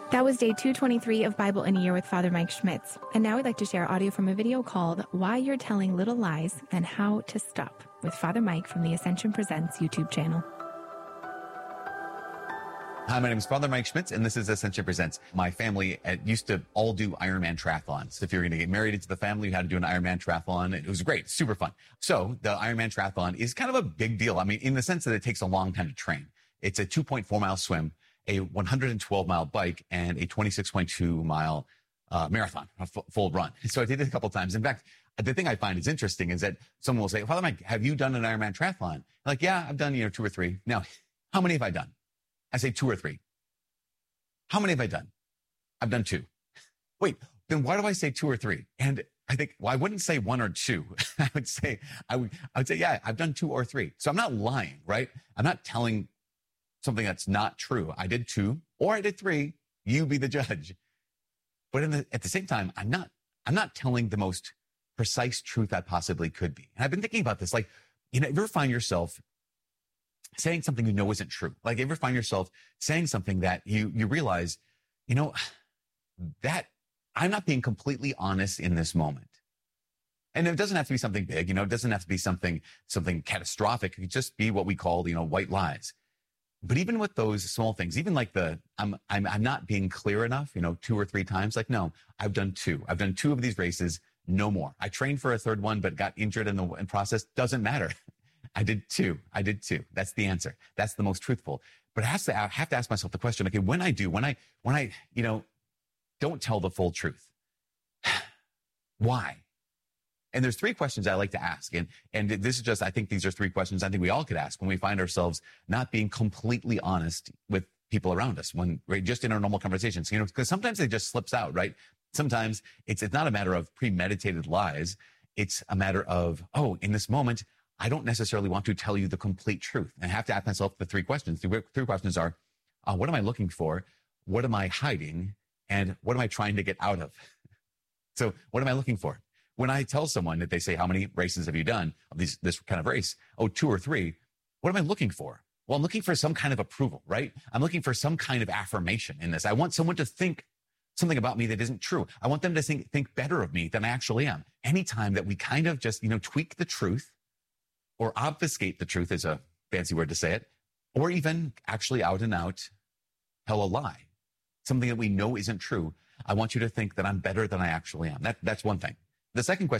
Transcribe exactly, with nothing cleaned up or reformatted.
That was day two twenty-three of Bible in a Year with Father Mike Schmitz. And now we'd like to share audio from a video called Why You're Telling Little Lies and How to Stop with Father Mike from the Ascension Presents YouTube channel. Hi, my name is Father Mike Schmitz, and this is Ascension Presents. My family uh, used to all do Ironman triathlons. If you're going to get married into the family, you had to do an Ironman triathlon. It was great, super fun. So the Ironman triathlon is kind of a big deal. I mean, in the sense that it takes a long time to train. It's a two point four mile swim, a one hundred twelve mile bike, and a twenty-six point two mile uh, marathon, a f- full run. So I did it a couple of times. In fact, the thing I find is interesting is that someone will say, Father Mike, have you done an Ironman triathlon? I'm like, yeah, I've done, you know, two or three. Now, how many have I done? I say two or three. How many have I done? I've done two. Wait, then why do I say two or three? And I think, well, I wouldn't say one or two. I would say, I would, I would say, yeah, I've done two or three. So I'm not lying, right? I'm not telling something that's not true. I did two or I did three. You be the judge. But in the, at the same time, I'm not, I'm not telling the most precise truth I possibly could be. And I've been thinking about this, like, you know, ever find yourself saying something you know isn't true? Like, ever find yourself saying something that you, you realize, you know, that I'm not being completely honest in this moment. And it doesn't have to be something big, you know, it doesn't have to be something, something catastrophic. It could just be what we call, you know, white lies. But even with those small things, even like the, I'm, I'm, I'm not being clear enough, you know, two or three times, like, no, I've done two. I've done two of these races, no more. I trained for a third one, but got injured in the in process. Doesn't matter. I did two. I did two. That's the answer. That's the most truthful. But I have to, I have to ask myself the question, okay, when I do, when I, when I, you know, don't tell the full truth, why? And there's three questions I like to ask. And, and this is just, I think these are three questions I think we all could ask when we find ourselves not being completely honest with people around us, when right, just in our normal conversations, you know, because sometimes it just slips out, right? Sometimes it's, it's not a matter of premeditated lies. It's a matter of, oh, in this moment, I don't necessarily want to tell you the complete truth. And I have to ask myself the three questions. The three questions are, uh, what am I looking for? What am I hiding? And what am I trying to get out of? So what am I looking for? When I tell someone that they say, how many races have you done of these, this kind of race? Oh, two or three. What am I looking for? Well, I'm looking for some kind of approval, right? I'm looking for some kind of affirmation in this. I want someone to think something about me that isn't true. I want them to think, think better of me than I actually am. Anytime that we kind of just, you know, tweak the truth or obfuscate the truth is a fancy word to say it, or even actually out and out tell a lie, something that we know isn't true. I want you to think that I'm better than I actually am. That, that's one thing. The second question